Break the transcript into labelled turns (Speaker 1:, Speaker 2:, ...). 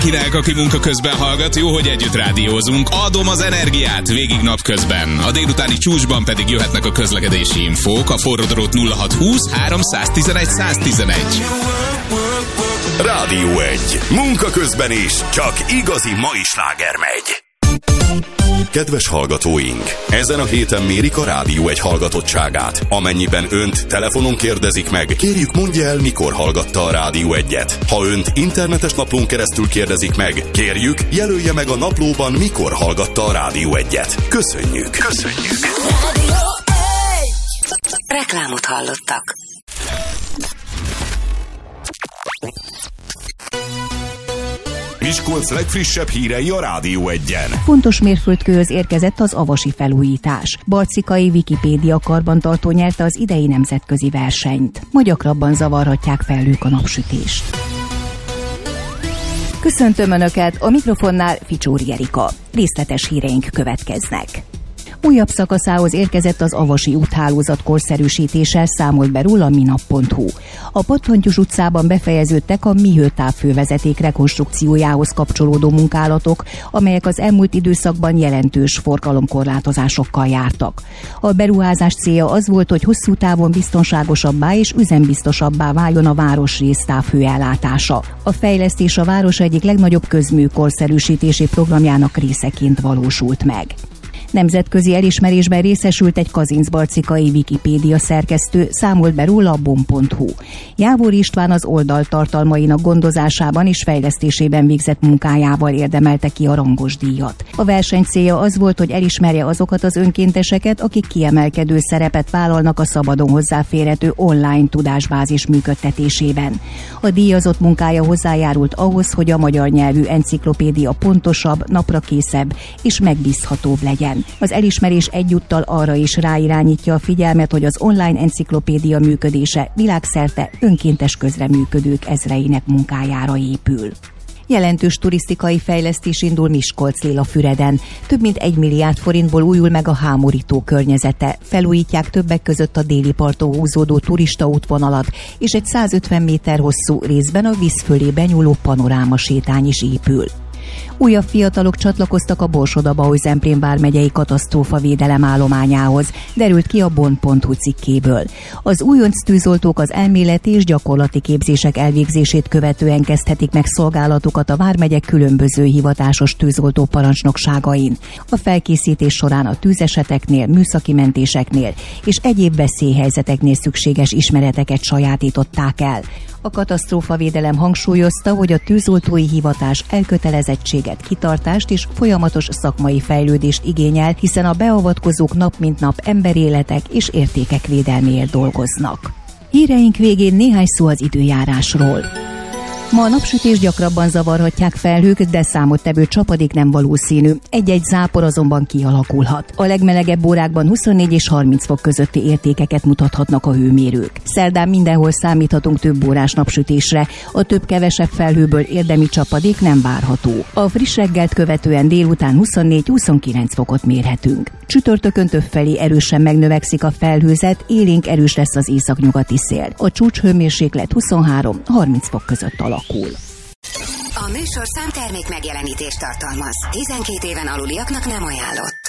Speaker 1: Kinek, aki munka közben hallgat, jó, hogy együtt rádiózunk. Adom az energiát végig napközben. A délutáni csúcsban pedig jöhetnek a közlekedési infók. A forródrót 0620 311 111.
Speaker 2: Rádió 1. Munka közben is csak igazi mai sláger megy. Kedves hallgatóink! Ezen a héten mérik a Rádió 1 hallgatottságát. Amennyiben önt telefonon kérdezik meg, kérjük mondja el, mikor hallgatta a Rádió 1-et. Ha önt internetes naplón keresztül kérdezik meg, kérjük, jelölje meg a naplóban, mikor hallgatta a Rádió 1-et. Köszönjük! Köszönjük!
Speaker 3: Rádió 1. Reklámot hallottak.
Speaker 2: Miskolc legfrissebb hírei a Rádió 1-en.
Speaker 4: Fontos mérföldkőhöz érkezett az avasi felújítás. Barcikai Wikipédia karbantartó nyerte az idei nemzetközi versenyt. Ma gyakrabban zavarhatják felhők a napsütést. Köszöntöm Önöket, a mikrofonnál Ficsóri Erika. Részletes híreink következnek. Újabb szakaszához érkezett az avasi úthálózat korszerűsítése, számolt be róla a minap.hu. A Pattantyús utcában befejeződtek a Mihő-távfővezeték rekonstrukciójához kapcsolódó munkálatok, amelyek az elmúlt időszakban jelentős forgalomkorlátozásokkal jártak. A beruházás célja az volt, hogy hosszú távon biztonságosabbá és üzembiztosabbá váljon a városrész távfőellátása. A fejlesztés a város egyik legnagyobb közmű korszerűsítési programjának részeként valósult meg. Nemzetközi elismerésben részesült egy kazincbarcikai Wikipédia szerkesztő, számolt be róla a bom.hu. Jávor István az oldal tartalmainak gondozásában és fejlesztésében végzett munkájával érdemelte ki a rangos díjat. A verseny célja az volt, hogy elismerje azokat az önkénteseket, akik kiemelkedő szerepet vállalnak a szabadon hozzáférhető online tudásbázis működtetésében. A díjazott munkája hozzájárult ahhoz, hogy a magyar nyelvű enciklopédia pontosabb, naprakészebb és megbízhatóbb legyen. Az elismerés egyúttal arra is ráirányítja a figyelmet, hogy az online enciklopédia működése világszerte önkéntes közreműködők ezreinek munkájára épül. Jelentős turisztikai fejlesztés indul Miskolc-Lélafüreden. Több mint 1 milliárd forintból újul meg a Hámorító környezete. Felújítják többek között a déli parton húzódó turistaútvonalat, és egy 150 méter hosszú, részben a víz fölé benyúló panorámasétány is épül. Újabb fiatalok csatlakoztak a Borsod-Abaúj-Zemplén vármegyei katasztrófavédelem állományához, derült ki a bond.hu cikkéből. Az újonc tűzoltók az elméleti és gyakorlati képzések elvégzését követően kezdhetik meg szolgálatukat a vármegyek különböző hivatásos tűzoltó parancsnokságain. A felkészítés során a tűzeseteknél, műszaki mentéseknél és egyéb veszélyhelyzeteknél szükséges ismereteket sajátították el. A katasztrófavédelem hangsúlyozta, hogy a tűzoltói hivatás elkötelezettséget, kitartást és folyamatos szakmai fejlődést igényel, hiszen a beavatkozók nap mint nap emberéletek és értékek védelméért dolgoznak. Híreink végén néhány szó az időjárásról. Ma a napsütés gyakrabban zavarhatják felhők, de számottevő csapadék nem valószínű. Egy-egy zápor azonban kialakulhat. A legmelegebb órákban 24 és 30 fok közötti értékeket mutathatnak a hőmérők. Szerdán mindenhol számíthatunk több órás napsütésre. A több-kevesebb felhőből érdemi csapadék nem várható. A friss reggelt követően délután 24-29 fokot mérhetünk. Csütörtökön többfelé erősen megnövekszik a felhőzet, élénk erős lesz az északnyugati szél. A csúcshőmérséklet 23-30 fok között alakul.
Speaker 3: A műsor számtermék megjelenítést tartalmaz. 12 éven aluliaknak nem ajánlott.